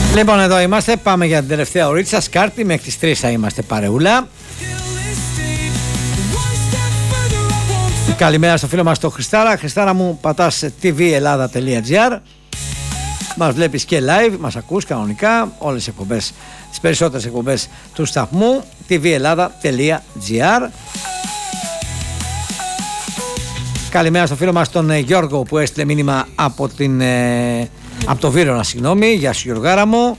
Λοιπόν, εδώ είμαστε. Πάμε για την τελευταία ωρίτσα. Σκάρτη, μέχρι τις 3 θα είμαστε παρεούλα. Καλημέρα στο φίλο μας τον Χριστάρα. Χριστάρα μου, πατάς tvellada.gr. Μας βλέπεις και live, μας ακούς κανονικά. Όλες τις εκπομπές, τις περισσότερες εκπομπές του σταθμού. tvellada.gr. Καλημέρα στο φίλο μας τον Γιώργο που έστειλε μήνυμα από το Βύρωνα, συγγνώμη. Γεια σου Γιωργάρα μου.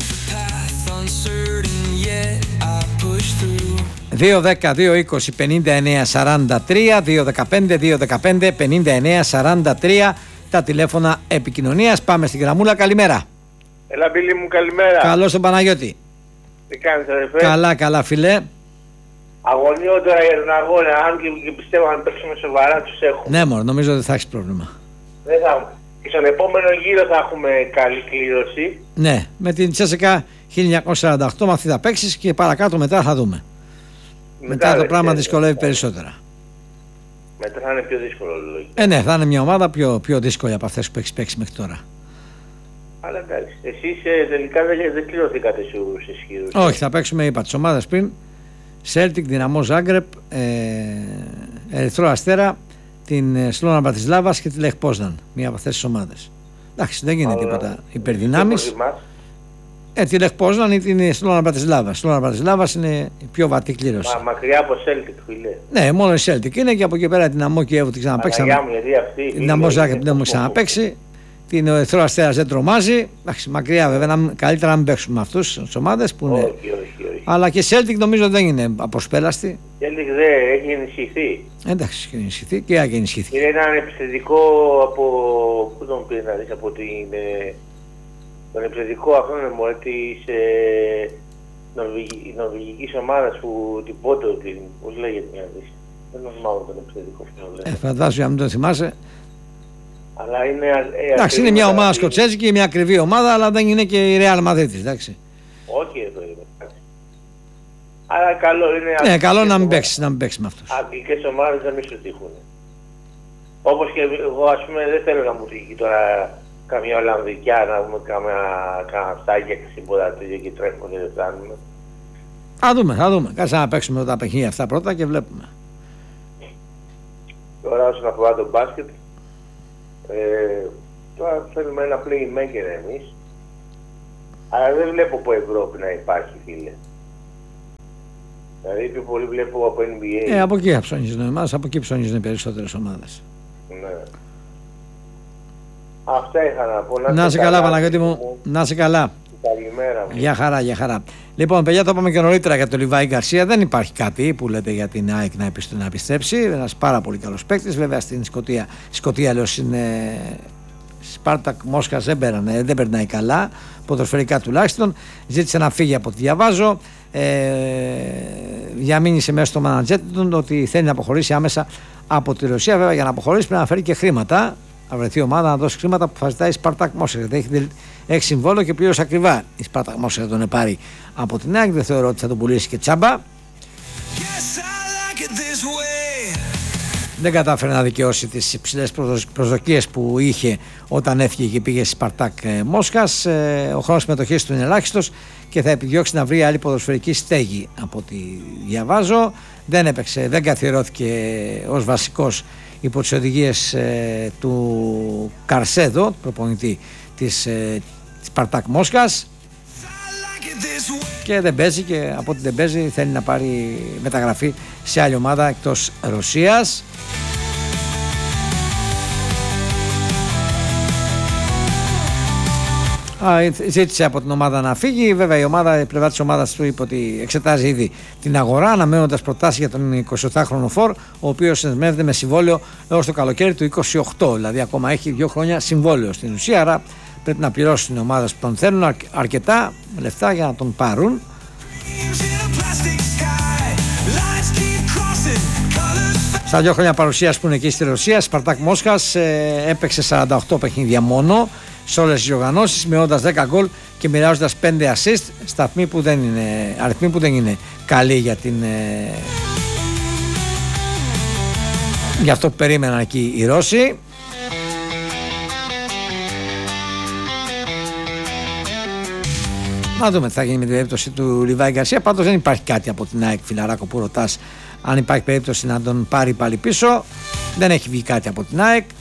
2-10-2-20-59-43 2-15-2-15-59-43 τα τηλέφωνα επικοινωνίας. Πάμε στην γραμμούλα. Καλημέρα. Έλα Μπίλη μου, καλημέρα. Καλώς τον Παναγιώτη. Τι κάνεις αδερφέ? Καλά, καλά φίλε. Αγωνιώ τώρα για τον αγώνα, αν και πιστεύω αν παίξουμε σοβαρά τους έχουμε. Ναι μωρέ, νομίζω ότι θα έχεις πρόβλημα. Δεν θα έχουμε. Και στον επόμενο γύρο θα έχουμε καλή κλήρωση. Ναι, με την Τσέσσεκα 1948 με αυτή θα παίξεις και παρακάτω μετά θα δούμε. Μετά το πράγμα δυσκολεύει περισσότερα. Μετά θα είναι πιο δύσκολο λογικά. Ναι, θα είναι μια ομάδα πιο δύσκολη από αυτές που έχεις παίξει μέχρι τώρα. Αλλά εντάξει, εσείς τελικά δεν κληρωθήκατε στους ισχυρούς. Όχι, θα παίξουμε, είπα, τις ομάδες πριν. Celtic, Δυναμό Ζάγκρεπ, Ερυθρό Αστέρα, την Σλόνα Μπρατισλάβας και τη Λεχ Πόσναν. Μία από αυτές τις ομάδες. Εντάξει, δεν γίνεται τίποτα υπερδυνάμεις. Τη Λεχ Πόσναν ή την Σλόνα Μπρατισλάβας. Σλόνα Μπρατισλάβας είναι η πιο βατή κλήρωση. Μακριά από Celtic, φίλε. Ναι, μόνο η Celtic είναι και από εκεί πέρα την Δυναμό Κιέβου την ξαναπαίξαμε. Την Δυναμό Ζάγκρεπ δεν μου ξαναπαίξει. Την Ερυθρό Αστέρα δεν τρομάζει. Εντάξει, μακριά βέβαια, καλύτερα να μην παίξουμε με αυτούς τις ομάδες που είναι. Όχι. Αλλά και Celtic νομίζω δεν είναι αποσπέλαστη. Celtic δεν έχει ενισχυθεί. Εντάξει, έχει ενισχυθεί και έχει ενισχυθεί. Είναι έναν επιθετικό από. Πού τον πήρε να δεις, από τον επιθετικό αυτόν της νορβηγικής ομάδας που την Πότο, πώς λέγεται να δεις. Δεν θυμάμαι τον επιθετικό αυτό. Φαντάζομαι αν μην τον θυμάσαι. Αλλά είναι. Εντάξει, είναι μια ομάδα σκοτσέζικη, μια ακριβή ομάδα, αλλά δεν είναι και η Real Madrid, εντάξει. Όχι εδώ είναι. Αλλά καλό είναι. Ναι, καλό να μην παίξει με αυτούς. Αγγλικές ομάδες να μην σου τύχουν. Όπως και εγώ, ας πούμε, δεν θέλω να μου τύχει τώρα καμιά Ολλανδικιά να δούμε κανένα φτάκι και τίποτα τέτοιο και τρέχουμε και δεν φτάνουμε. Θα δούμε. Κάτσε να παίξουμε τα παιχνίδια αυτά πρώτα και βλέπουμε. Τώρα όσον αφορά το μπάσκετ, τώρα θέλουμε ένα playmaker εμείς. Αλλά δεν βλέπω από Ευρώπη να υπάρχει, φίλε. Δηλαδή πιο πολύ βλέπω από NBA. Από εκεί θα ψώνιζουν εμάς, από εκεί ψώνιζουν οι περισσότερες ομάδες. Ναι. Αυτά είχα να πω. Να είσαι καλά Παναγιώτη μου, να είσαι καλά. Καλημέρα μου. Για χαρά. Λοιπόν, παιδιά, το είπαμε και νωρίτερα για τον Λιβάη Γκαρσία. Δεν υπάρχει κάτι που λέτε για την ΑΕΚ να επιστρέψει. Ένας πάρα πολύ καλός παίκτης. Βέβαια στην Σκωτία λέω είναι Σπάρτακ Μόσχας δεν περνάει καλά. Ποδοσφαιρικά τουλάχιστον. Ζήτησε να φύγει από ό,τι διαβάζω. Διαμήνυσε μέσα στο μάνατζέρ του ότι θέλει να αποχωρήσει άμεσα από τη Ρωσία. Βέβαια για να αποχωρήσει πρέπει να φέρει και χρήματα. Να βρεθεί ομάδα να δώσει χρήματα που θα ζητάει η Σπάρτακ Μόσχας. Γιατί έχει συμβόλαιο και πλήρως ακριβά η Σπάρτακ Μόσχας θα τον πάρει από την ΑΕΚ. Δεν θεωρώ ότι θα τον πουλήσει και τσάμπα. Δεν κατάφερε να δικαιώσει τις υψηλές προσδοκίες που είχε όταν έφυγε και πήγε στη Σπαρτάκ Μόσχας. Ο χρόνος συμμετοχής του είναι ελάχιστος και θα επιδιώξει να βρει άλλη ποδοσφαιρική στέγη από ό,τι διαβάζω. Δεν έπαιξε, δεν καθιερώθηκε ως βασικός υπό τις οδηγίες του Καρσέδο, προπονητή της Σπαρτάκ Μόσχας, και δεν παίζει, και από ό,τι δεν παίζει θέλει να πάρει μεταγραφή σε άλλη ομάδα εκτός Ρωσίας. Ζήτησε από την ομάδα να φύγει. Βέβαια η πλευρά της ομάδας του είπε ότι εξετάζει ήδη την αγορά, αναμένοντας προτάσεις για τον 28χρονο φορ, ο οποίος συνδεσμεύεται με συμβόλαιο έως το καλοκαίρι του 28, δηλαδή ακόμα έχει 2 χρόνια συμβόλαιο στην ουσία, άρα πρέπει να πληρώσουν οι ομάδες που τον θέλουν αρκετά λεφτά για να τον πάρουν. Στα 2 χρόνια παρουσίας που είναι εκεί στη Ρωσία, Σπαρτάκ Μόσχας έπαιξε 48 παιχνίδια μόνο σε όλες τις διοργανώσεις, μειώνοντας 10 γκολ και μοιράζοντας 5 assist, αριθμοί που δεν είναι καλοί για αυτό που περίμεναν εκεί οι Ρώσοι. Να δούμε τι θα γίνει με την περίπτωση του Λιβάη Γκαρσία. Πάντως δεν υπάρχει κάτι από την ΑΕΚ, φιλαράκο, που ρωτάς αν υπάρχει περίπτωση να τον πάρει πάλι πίσω. Δεν έχει βγει κάτι από την ΑΕΚ.